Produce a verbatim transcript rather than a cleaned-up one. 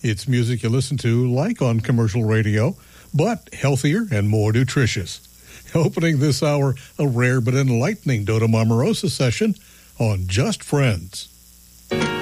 It's music you listen to like on commercial radio, but healthier and more nutritious. Opening this hour, a rare but enlightening Dota Marmarosa session on Just Friends.